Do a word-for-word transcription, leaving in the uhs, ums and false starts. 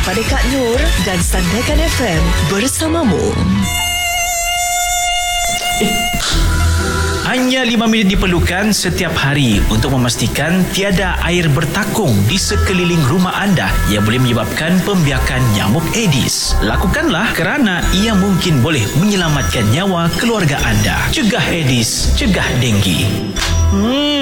daripada Kak Nur dan Sandakan F M bersamamu. Hanya lima minit diperlukan setiap hari untuk memastikan tiada air bertakung di sekeliling rumah anda yang boleh menyebabkan pembiakan nyamuk Aedes. Lakukanlah kerana ia mungkin boleh menyelamatkan nyawa keluarga anda. Cegah Aedes, cegah denggi. Hmm.